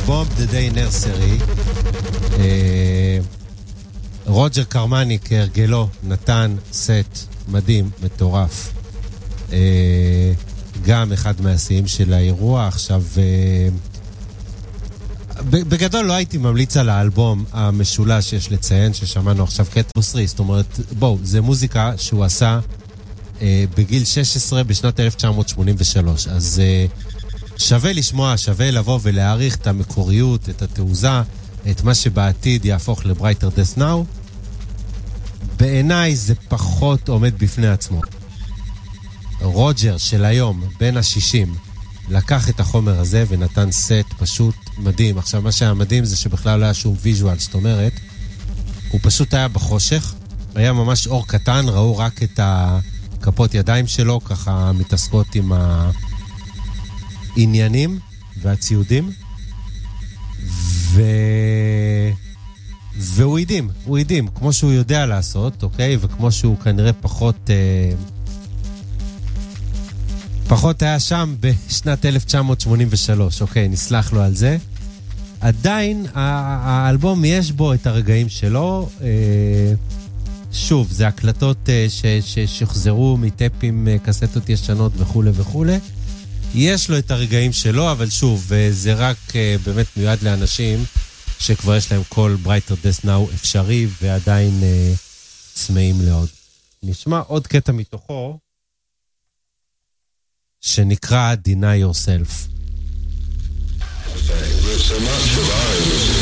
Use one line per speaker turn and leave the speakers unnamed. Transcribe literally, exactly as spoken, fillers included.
האלבום The Day Nursery. רוג'ר קרמני כהרגלו נתן סט מדהים, מטורף. גם אחד מהשיאים של האירוע. עכשיו, בגדול לא הייתי ממליץ על האלבום המשולש שיש לציין, ששמענו עכשיו קטע בוסרי. זאת אומרת, בואו, זה מוזיקה שהוא עשה בגיל שש עשרה בשנת אלף תשע מאות שמונים ושלוש. אז שווה לשמוע, שווה לבוא ולהעריך את המקוריות, את התעוזה, את מה שבעתיד יהפוך ל-Brighter Death Now. בעיניי זה פחות עומד בפני עצמו. רוג'ר של היום, בין השישים, לקח את החומר הזה ונתן סט פשוט מדהים. עכשיו, מה שהיה מדהים זה שבכלל לא היה שום ויז'ואל, זאת אומרת, הוא פשוט היה בחושך, היה ממש אור קטן, ראו רק את הכפות ידיים שלו, ככה מתעסקות עם העניינים והציודים, ו... והוא ידים, הוא ידים, כמו שהוא יודע לעשות, אוקיי? וכמו שהוא כנראה פחות... אה... פחות היה שם בשנת אלף תשע מאות שמונים ושלוש, אוקיי, נסלח לו על זה. עדיין, האלבום יש בו את הרגעים שלו. שוב, זה הקלטות ששוחזרו מטפים, קסטות ישנות וכו' וכו'. יש לו את הרגעים שלו, אבל שוב, זה רק באמת מיועד לאנשים שכבר יש להם כל Brighter Death Now אפשרי, ועדיין צמאים לעוד. נשמע עוד קטע מתוכו, שנקרא Deny Yourself.
So much of our